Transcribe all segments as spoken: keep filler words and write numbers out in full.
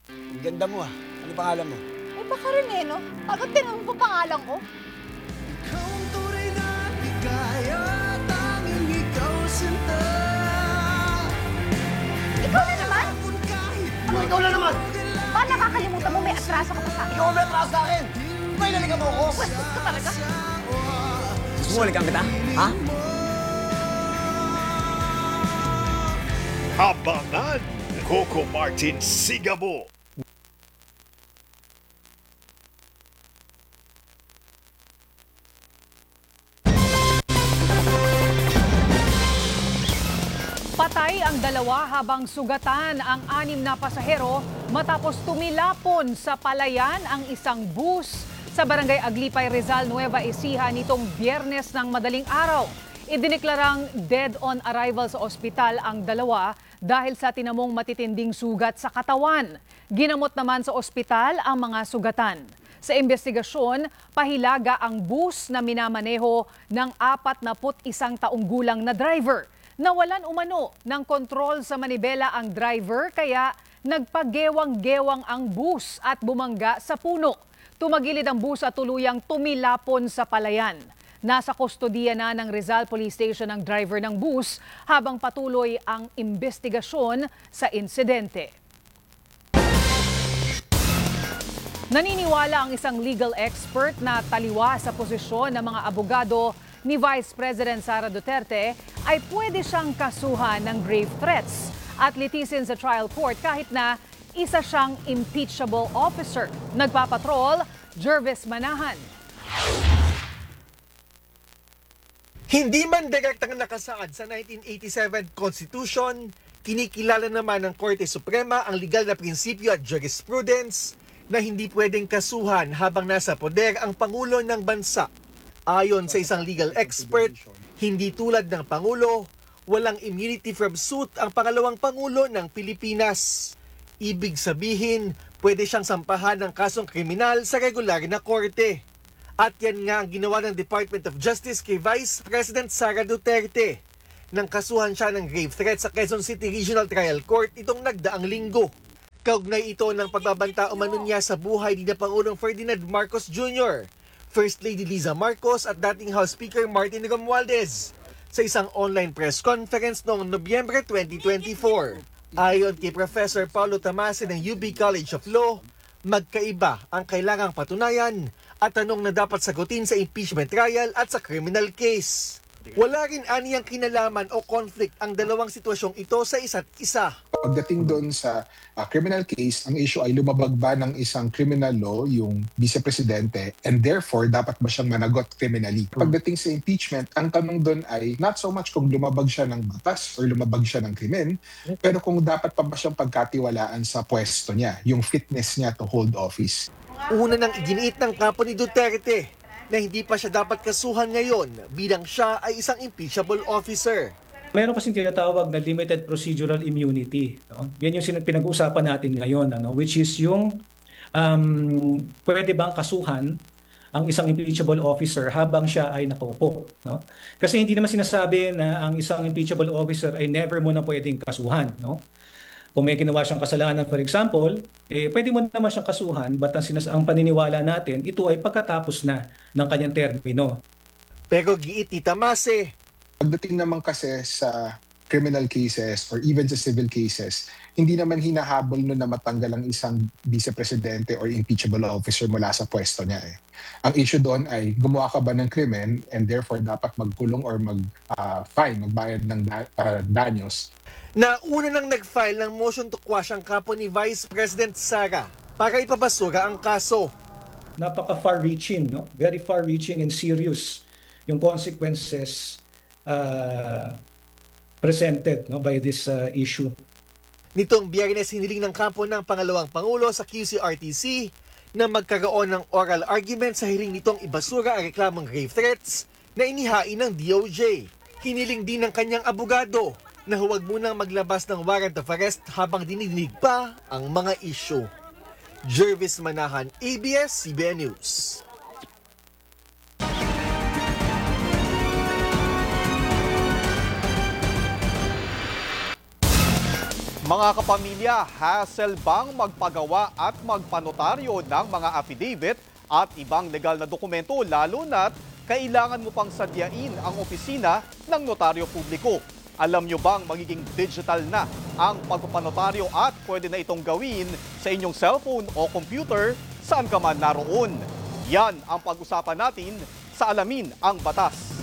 Ang ganda mo ah. Ano pangalan mo? Eh, baka rin eh, no? Agad tinanong pa pangalan ko. Ikaw ang tunay na ligaya, tanging ikaw sinta. Ikaw na naman? Ano ikaw na naman? Ba nakakalimutan mo may atraso ka pa sa akin? Ikaw ang may atraso sa akin! May nalikan mo ako! Bastos ka talaga. Sumulikan kita? Ha? Abangan Coco Martin Sigabo. Patay ang dalawa habang sugatan ang anim na pasahero matapos tumilapon sa palayan ang isang bus sa barangay Aglipay, Rizal, Nueva Ecija nitong Biyernes ng madaling araw. Idineklarang dead on arrival sa ospital ang dalawa dahil sa tinamong matitinding sugat sa katawan. Ginamot naman sa ospital ang mga sugatan. Sa investigasyon, pahilaga ang bus na minamaneho ng apat na isang taong gulang na driver. Nawalan umano ng kontrol sa manibela ang driver kaya nagpagewang-gewang ang bus at bumangga sa puno. Tumagilid ang bus at tuluyang tumilapon sa palayan. Nasa kustodiya na ng Rizal Police Station ang driver ng bus habang patuloy ang investigasyon sa insidente. Naniniwala ang isang legal expert na taliwa sa posisyon ng mga abogado ni Vice President Sara Duterte ay pwede siyang kasuhan ng grave threats at litisin sa trial court kahit na isa siyang impeachable officer. Nagpapatrol, Jervis Manahan. Hindi man direktang nakasaad sa nineteen eighty-seven Constitution, kinikilala naman ng Korte Suprema ang legal na prinsipyo at jurisprudence na hindi pwedeng kasuhan habang nasa poder ang Pangulo ng bansa. Ayon sa isang legal expert, hindi tulad ng Pangulo, walang immunity from suit ang pangalawang Pangulo ng Pilipinas. Ibig sabihin, pwede siyang sampahan ng kasong kriminal sa regular na korte. At yan nga ang ginawa ng Department of Justice kay Vice President Sara Duterte. Nang kasuhan siya ng grave threat sa Quezon City Regional Trial Court itong nagdaang linggo. Kaugnay ito ng pagbabanta umano niya sa buhay ni na Pangulong Ferdinand Marcos Junior, First Lady Liza Marcos at dating House Speaker Martin Romualdez sa isang online press conference noong Nobyembre twenty twenty-four. Ayon kay Professor Paulo Tamase ng U B College of Law, magkaiba ang kailangang patunayan at tanong na dapat sagutin sa impeachment trial at sa criminal case. Wala rin aniyang kinalaman o conflict ang dalawang sitwasyong ito sa isa't isa. Pagdating doon sa uh, criminal case, ang issue ay lumabag ba ng isang criminal law, yung vice-presidente, and therefore, dapat ba siyang managot criminally? Pagdating sa impeachment, ang tanong doon ay not so much kung lumabag siya ng batas or lumabag siya ng krimen, pero kung dapat pa ba siyang pagkatiwalaan sa pwesto niya, yung fitness niya to hold office. Una nang iginiit ng kampo ni Duterte na hindi pa siya dapat kasuhan ngayon bilang siya ay isang impeachable officer. Meron kasing tinatawag na limited procedural immunity. No? Yan yung sin- pinag-uusapan natin ngayon, ano? Which is yung um, pwede bang kasuhan ang isang impeachable officer habang siya ay nakaupo. No? Kasi hindi naman sinasabi na ang isang impeachable officer ay never mo na pwedeng kasuhan. No? Kung may ginawa siyang kasalanan, for example, eh, pwede mo naman siyang kasuhan, but ang, sinas- ang paniniwala natin, ito ay pagkatapos na ng kanyang termino. Pero giit ni Tamase, Pagdating naman kasi sa criminal cases or even sa civil cases, hindi naman hinahabol nun na matanggal ang isang vice-presidente or impeachable officer mula sa pwesto niya. Eh. Ang issue doon ay gumawa ka ba ng krimen and therefore dapat magkulong or mag-fine, magbayad ng da- uh, danyos. na una nang nag-file ng motion to quash ang kampo ni Vice President Sara para ipabasura ang kaso. Napaka-far-reaching, no? Very far-reaching and serious yung consequences uh, presented, no, by this uh, issue. Nitong Biyernes, hiniling ng kampo ng pangalawang Pangulo sa Q C R T C na magkaroon ng oral argument sa hiling nitong ibasura ang reklamong grave threats na inihain ng D O J. Hiniling din ng kanyang abogado na huwag munang maglabas ng warrant of arrest habang dinidinig pa ang mga issue. Jervis Manahan, A B S C B N News. Mga kapamilya, hassle bang magpagawa at magpanotaryo ng mga affidavit at ibang legal na dokumento lalo na't kailangan mo pang sadyain ang opisina ng notaryo publiko? Alam nyo bang magiging digital na ang pagpapanotaryo at pwede na itong gawin sa inyong cellphone o computer saan ka man naroon? Yan ang pag-usapan natin sa Alamin ang Batas.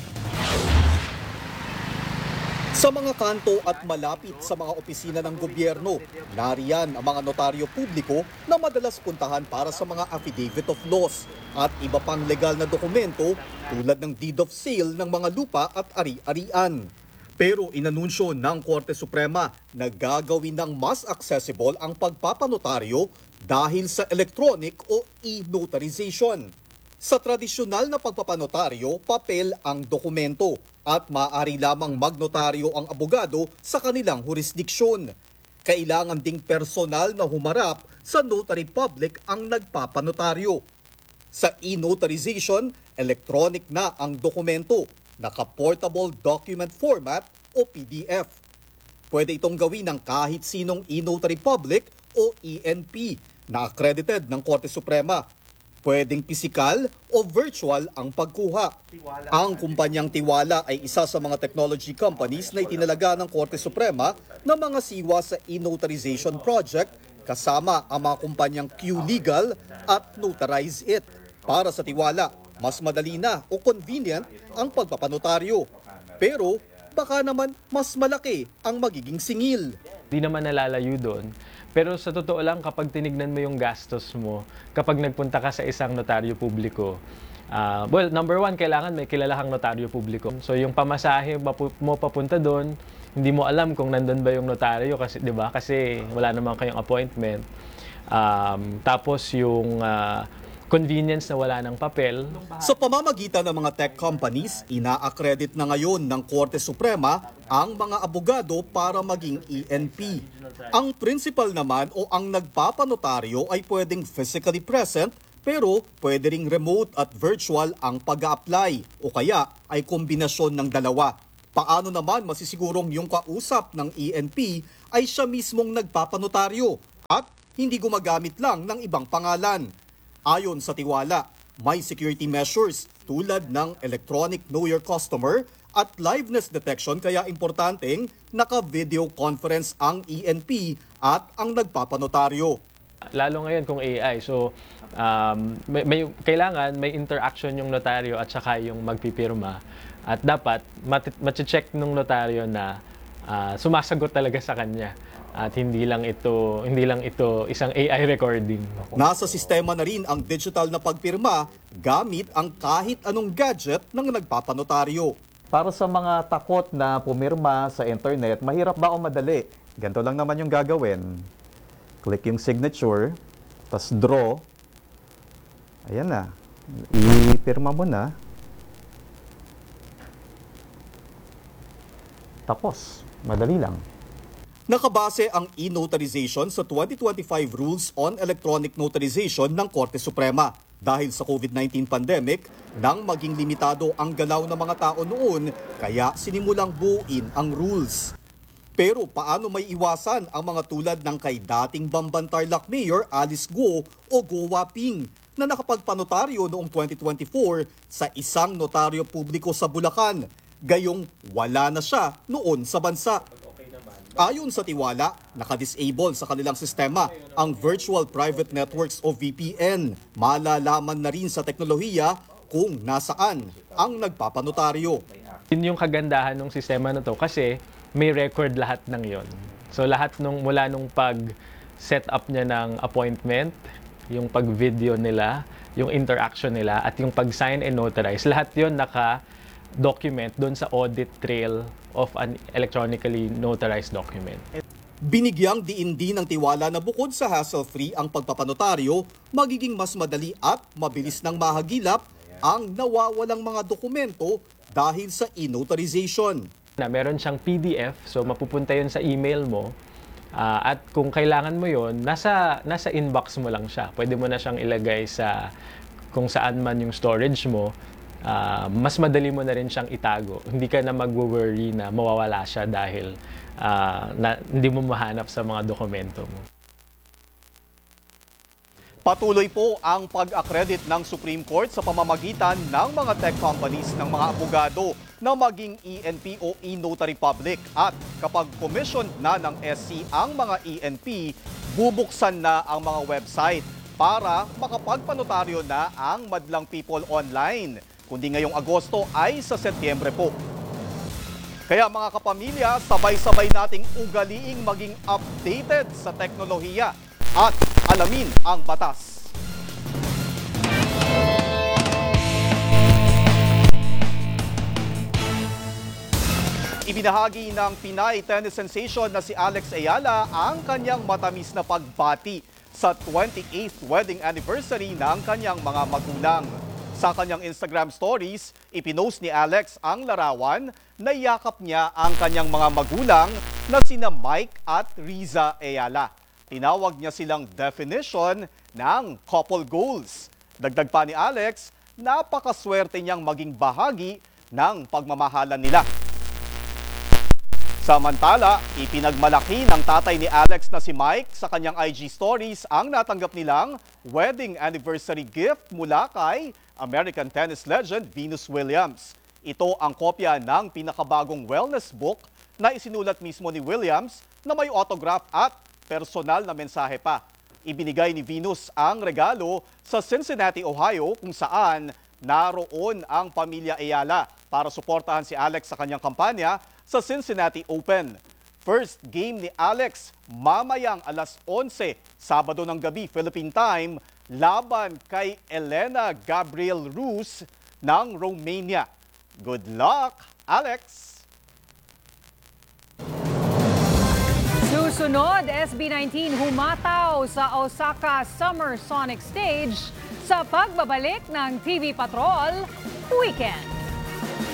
Sa mga kanto at malapit sa mga opisina ng gobyerno, nariyan ang mga notaryo publiko na madalas puntahan para sa mga affidavit of loss at iba pang legal na dokumento tulad ng deed of sale ng mga lupa at ari-arian. Pero inanunsyo ng Korte Suprema na gagawin ng mas accessible ang pagpapanotaryo dahil sa electronic o e-notarization. Sa tradisyonal na pagpapanotaryo, papel ang dokumento at maaari lamang magnotaryo ang abogado sa kanilang jurisdiksyon. Kailangan ding personal na humarap sa notary public ang nagpapanotaryo. Sa e-notarization, electronic na ang dokumento, naka-portable document format o P D F. Pwede itong gawin ng kahit sinong e-notary public o E N P na accredited ng Korte Suprema. Pwedeng pisikal o virtual ang pagkuha. Ang kumpanyang Tiwala ay isa sa mga technology companies na itinalaga ng Korte Suprema na mga siwa sa e-notarization project kasama ang mga kumpanyang Q-Legal at Notarize It. Para sa Tiwala, mas madali na o convenient ang pagpapanotaryo. Pero baka naman mas malaki ang magiging singil. Di naman nalalayo doon. Pero sa totoo lang, kapag tinignan mo yung gastos mo, kapag nagpunta ka sa isang notaryo publiko, uh, well, number one, kailangan may kilalahang notaryo publiko. So yung pamasahe mo papunta doon, hindi mo alam kung nandun ba yung notaryo kasi, di ba? Kasi wala naman kayong appointment. Um, tapos yung uh, convenience na wala ng papel. Sa pamamagitan ng mga tech companies, ina-accredit na ngayon ng Korte Suprema ang mga abogado para maging E N P. Ang principal naman o ang nagpapanotaryo ay pwedeng physically present pero pwede ring remote at virtual ang pag-a-apply o kaya ay kombinasyon ng dalawa. Paano naman masisigurong yung kausap ng E N P ay siya mismong nagpapanotaryo at hindi gumagamit lang ng ibang pangalan? Ayon sa Tiwala, may security measures tulad ng electronic know your customer at liveness detection kaya importanteng naka-video conference ang E N P at ang nagpapanotaryo. Lalo ngayon kung A I, so um, may, may, kailangan may interaction yung notaryo at saka yung magpipirma at dapat mat-check nung notaryo na uh, sumasagot talaga sa kanya. At hindi lang ito hindi lang ito isang A I recording. Nasa sistema na rin ang digital na pagpirma gamit ang kahit anong gadget ng nagpapanotaryo. Para sa mga takot na pumirma sa internet, mahirap ba o madali? Ganito lang naman yung gagawin. Click yung signature, tas draw. Ayan na. Ipirma mo na. Tapos, madali lang. Nakabase ang e-notarization sa twenty twenty-five Rules on Electronic Notarization ng Korte Suprema. Dahil sa COVID nineteen pandemic, nang maging limitado ang galaw ng mga tao noon, kaya sinimulang buuin ang rules. Pero paano may iwasan ang mga tulad ng kay dating Bamban Tarlac Mayor Alice Guo o Guo Waping na nakapagpanotaryo noong twenty twenty-four sa isang notaryo publiko sa Bulacan, gayong wala na siya noon sa bansa. Ayon sa Tiwala, nakadisable sa kanilang sistema ang Virtual Private Networks o V P N. Malalaman na rin sa teknolohiya kung nasaan ang nagpapanotaryo. Yun yung kagandahan ng sistema na to kasi may record lahat ng yon. So lahat nung mula nung pag-set up niya ng appointment, yung pag-video nila, yung interaction nila, at yung pag-sign and notarize, lahat yon naka-document doon sa audit trail of an electronically notarized document. Binigyang diin din ng Tiwala na bukod sa hassle-free ang pagpapanotaryo, magiging mas madali at mabilis ng mahagilap ang nawawalang mga dokumento dahil sa e-notarization. Na meron siyang P D F, so mapupunta yun sa email mo. Uh, at kung kailangan mo yun, nasa, nasa inbox mo lang siya. Pwede mo na siyang ilagay sa kung saan man yung storage mo. ah, mas madali mo na rin siyang itago. Hindi ka na mag-worry na mawawala siya dahil ah, na, hindi mo mahanap sa mga dokumento mo. Patuloy po ang pag-accredit ng Supreme Court sa pamamagitan ng mga tech companies ng mga abogado na maging E N P o e-notary public. At kapag commissioned na ng S C ang mga E N P, bubuksan na ang mga website para makapagpanotaryo na ang madlang people online. Kundi ngayong Agosto ay sa Setyembre po. Kaya mga kapamilya, sabay-sabay nating ugaliing maging updated sa teknolohiya at alamin ang batas. Ibinahagi ng Pinay tennis sensation na si Alex Ayala ang kanyang matamis na pagbati sa twenty-eighth wedding anniversary ng kanyang mga magulang. Sa kanyang Instagram stories, ipinost ni Alex ang larawan na yakap niya ang kanyang mga magulang na sina Mike at Riza Ayala. Tinawag niya silang definition ng couple goals. Dagdag pa ni Alex, napakaswerte niyang maging bahagi ng pagmamahalan nila. Samantala, ipinagmalaki ng tatay ni Alex na si Mike sa kanyang I G stories ang natanggap nilang wedding anniversary gift mula kay American tennis legend Venus Williams. Ito ang kopya ng pinakabagong wellness book na isinulat mismo ni Williams na may autograph at personal na mensahe pa. Ibinigay ni Venus ang regalo sa Cincinnati, Ohio, kung saan naroon ang pamilya Ayala para suportahan si Alex sa kanyang kampanya sa Cincinnati Open. First game ni Alex mamayang alas onse, Sabado ng gabi, Philippine time, laban kay Elena Gabriel Rus ng Romania. Good luck, Alex! Susunod, S B nineteen humataw sa Osaka Summer Sonic Stage sa pagbabalik ng T V Patrol Weekend.